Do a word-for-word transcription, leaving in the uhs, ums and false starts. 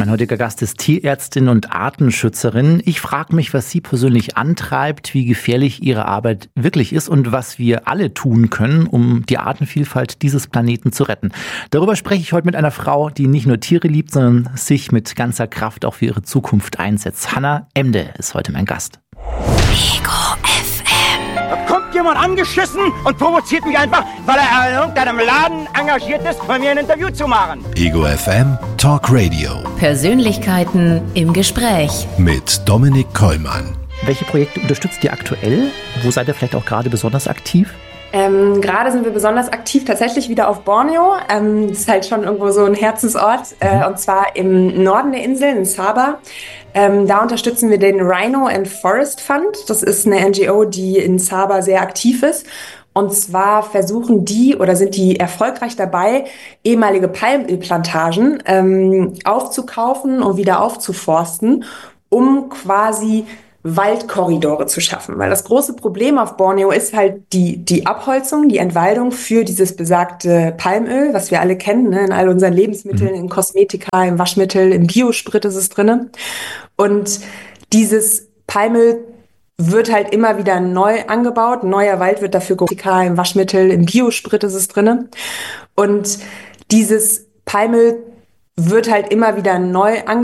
Mein heutiger Gast ist Tierärztin und Artenschützerin. Ich frage mich, was sie persönlich antreibt, wie gefährlich ihre Arbeit wirklich ist und was wir alle tun können, um die Artenvielfalt dieses Planeten zu retten. Darüber spreche ich heute mit einer Frau, die nicht nur Tiere liebt, sondern sich mit ganzer Kraft auch für ihre Zukunft einsetzt. Hannah Emde ist heute mein Gast. Ego F M. Da kommt jemand angeschissen und provoziert mich einfach, weil er in irgendeinem Laden engagiert ist, bei mir ein Interview zu machen. Ego F M Talk Radio. Persönlichkeiten im Gespräch. Mit Dominik Kollmann. Welche Projekte unterstützt ihr aktuell? Wo seid ihr vielleicht auch gerade besonders aktiv? Ähm, gerade sind wir besonders aktiv tatsächlich wieder auf Borneo. Ähm, das ist halt schon irgendwo so ein Herzensort. Äh, und zwar im Norden der Insel, in Sabah. Ähm, da unterstützen wir den Rhino and Forest Fund. Das ist eine N G O, die in Sabah sehr aktiv ist. Und zwar versuchen die oder sind die erfolgreich dabei, ehemalige Palmölplantagen ähm, aufzukaufen und wieder aufzuforsten, um quasi Waldkorridore zu schaffen. Weil das große Problem auf Borneo ist halt die, die Abholzung, die Entwaldung für dieses besagte Palmöl, was wir alle kennen, ne? In all unseren Lebensmitteln, in Kosmetika, im Waschmittel, im Biosprit ist es drinne. Und dieses Palmöl wird halt immer wieder neu angebaut. Ein neuer Wald wird dafür Kosmetika, im Waschmittel, im Biosprit ist es drinne. Und dieses Palmöl wird halt immer wieder neu angebaut.